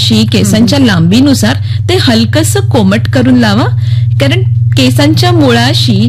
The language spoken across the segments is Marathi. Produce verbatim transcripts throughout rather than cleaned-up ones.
मुळाशी केसांच्या लांबीनुसार ते हलकसं कोमट करून लावा. कारण केसांच्या मुळाशी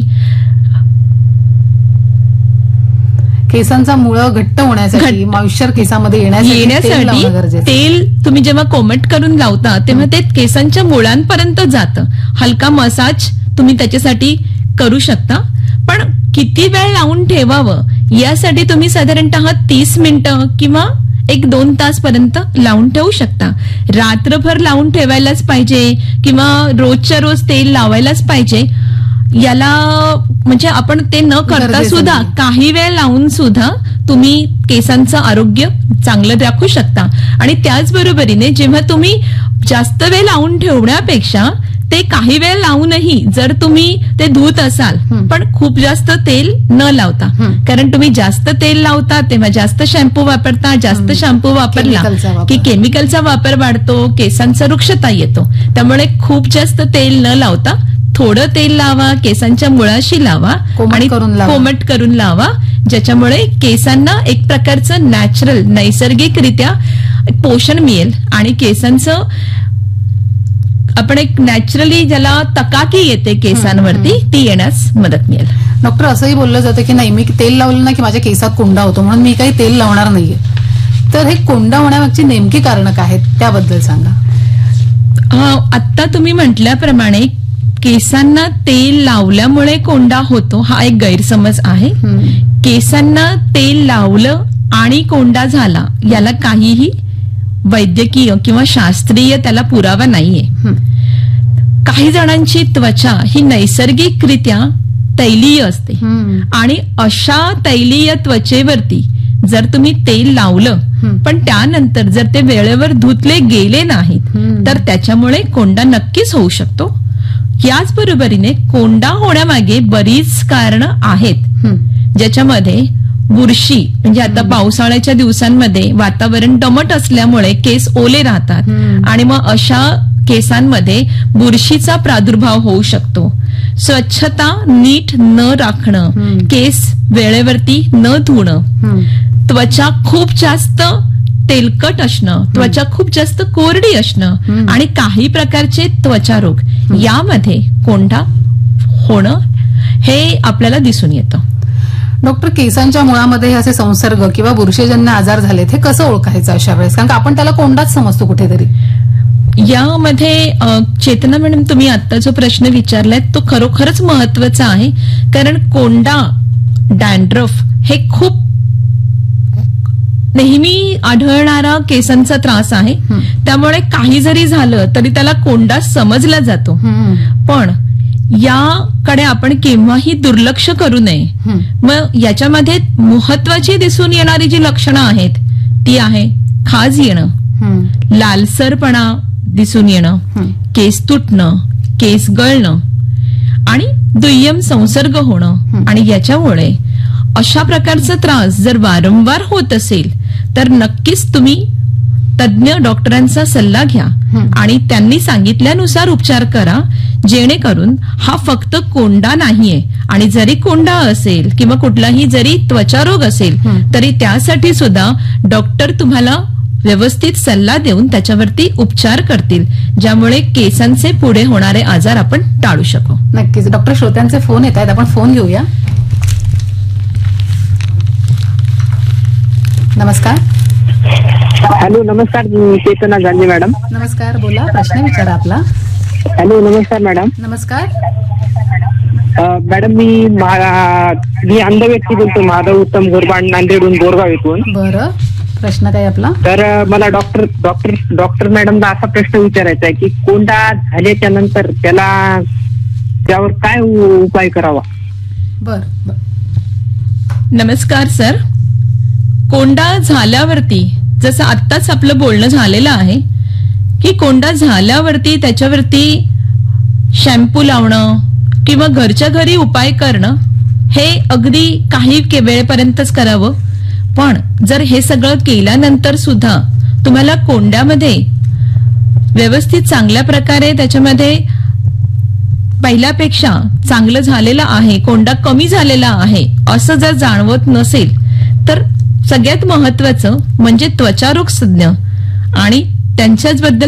केसांचा मुळ घट्ट होण्यासाठी, मॉइश्चर केसामध्ये येण्यासाठी तेल तुम्ही जेव्हा कोमट करून लावता तेव्हा ते केसांच्या मुळांपर्यंत जातं. हलका मसाज तुम्ही त्याच्यासाठी करू शकता. पण किती वेळ लावून ठेवावं यासाठी तुम्ही साधारणतः तीस मिनिटं किंवा एक दोन तास पर्यंत लावून ठेवू शकता. रात्रभर लावून ठेवायलाच पाहिजे किंवा रोजच्या रोज तेल लावायलाच पाहिजे याला म्हणजे आपण ते न करता सुद्धा काही वेळ लावून सुद्धा तुम्ही केसांचं आरोग्य चांगलं राखू शकता. आणि त्याचबरोबरीने जेव्हा तुम्ही जास्त वेळ लावून ठेवण्यापेक्षा ते काही वेळ लावूनही जर तुम्ही ते धुत असाल पण खूप जास्त तेल न लावता, कारण तुम्ही जास्त तेल लावता तेव्हा जास्त शॅम्पू वापरता, जास्त शॅम्पू वापरला की केमिकलचा वापर वाढतो, केसांचा रुक्षता येतो. त्यामुळे खूप जास्त तेल न लावता थोडं तेल लावा, केसांच्या मुळाशी लावा आणि कोमट करून लावा, ज्याच्यामुळे केसांना एक प्रकारचं नॅचरल नैसर्गिकरित्या पोषण मिळेल आणि केसांचं आपण एक नॅचरली ज्याला तकाकी येते केसांवरती ती येण्यास मदत मिळेल. डॉक्टर असंही बोललं जातं की नाही मी तेल लावलं ना की माझ्या केसात कोंडा होतो म्हणून मी काही तेल लावणार नाहीये. तर हे कोंडा होण्यामागची नेमकी कारणं काय आहेत त्याबद्दल सांगा. आता तुम्ही म्हटल्याप्रमाणे केसांना तेल लावल्यामुळे कोंडा होतो हा एक गैरसमज आहे. केसांना तेल लावलं आणि कोंडा झाला याला काहीही वैद्यकीय किंवा शास्त्रीय त्याला पुरावा नाहीये. काही जणांची त्वचा ही नैसर्गिकरित्या तैलीय असते आणि अशा तैलीय त्वचेवरती जर तुम्ही तेल लावलं पण त्यानंतर जर ते वेळेवर धुतले गेले नाहीत तर त्याच्यामुळे कोंडा नक्कीच होऊ शकतो. याचबरोबरीने कोंडा होण्यामागे बरीच कारणं आहेत, ज्याच्यामध्ये बुरशी म्हणजे आता पावसाळ्याच्या दिवसांमध्ये वातावरण दमट असल्यामुळे केस ओले राहतात आणि मग अशा केसांमध्ये बुरशीचा प्रादुर्भाव होऊ शकतो. स्वच्छता नीट न राखणं, केस वेळेवरती न धुणं, त्वचा खूप जास्त तेलकट असणं, त्वचा खूप जास्त कोरडी असणं आणि काही प्रकारचे त्वचारोग यामध्ये कोंडा होणं हे आपल्याला दिसून येतं. डॉक्टर, केसांच्या मुळामध्ये असे संसर्ग किंवा बुरशीजन्य आजार झालेत हे कसं ओळखायचं अशा वेळेस, कारण आपण त्याला कोंडाच समजतो कुठेतरी. यामध्ये चेतना मॅडम तुम्ही आता जो प्रश्न विचारलाय तो खरोखरच महत्वाचा आहे, कारण कोंडा डॅन्ड्रफ हे खूप नेहमी आढळणारा केसांचा त्रास आहे. त्यामुळे काही जरी झालं तरी त्याला कोंडा समजला जातो, पण याकडे आपण केव्हाही दुर्लक्ष करू नये. मग याच्यामध्ये महत्वाची दिसून येणारी जी लक्षणं आहेत ती आहे खाज येणं, लालसरपणा दिसून येणं, केस तुटणं, केस गळणं आणि दुय्यम संसर्ग होणं. आणि याच्यामुळे अशा प्रकारचा त्रास जर वारंवार होत असेल तर नक्कीच तुम्ही तज्ञ डॉक्टरांचा सल्ला घ्या आणि त्यांनी सांगितल्यानुसार उपचार करा, जेणेकरून हा फक्त कोंडा नाहीये. आणि जरी कोंडा असेल किंवा कुठलाही जरी त्वचारोग असेल तरी त्यासाठी सुद्धा डॉक्टर तुम्हाला व्यवस्थित सल्ला देऊन त्याच्यावरती उपचार करतील, ज्यामुळे केसांचे पुढे होणारे आजार आपण टाळू शकू. नक्कीच. डॉक्टर, श्रोत्यांचे फोन येत आहेत, आपण फोन घेऊया. नमस्कार. हॅलो, नमस्कार. चेतना गांधी मॅडम. नमस्कार, बोला, प्रश्न विचारा आपला. हॅलो, नमस्कार मॅडम. नमस्कार मॅडम, मी मी अंध व्यक्ती बोलतो, माधव उत्तम गोरबाड, नांदेडून बोरगाव येथून. बरं, प्रश्न काय आपला? तर मला डॉक्टर डॉक्टर डॉक्टर मॅडमला असा प्रश्न विचारायचा आहे की कोंडा झाल्याच्या नंतर त्याला त्यावर काय उपाय करावा? बर. नमस्कार सर. कोंडा झाल्यावरती जसं आत्ताच आपलं बोलणं झालेलं आहे की कोंडा झाल्यावरती त्याच्यावरती शॅम्पू लावणं किंवा घरच्या घरी उपाय करणं हे अगदी काही वेळेपर्यंतच करावं. पण जर हे सगळं केल्यानंतर सुद्धा तुम्हाला कोंड्यामध्ये व्यवस्थित चांगल्या प्रकारे त्याच्यामध्ये पहिल्यापेक्षा चांगलं झालेलं आहे, कोंडा कमी झालेला आहे असं जर जाणवत नसेल तर सगळ्यात महत्वाचं म्हणजे त्वचारोग तज्ञ आणि त्यांच्याच बद्दल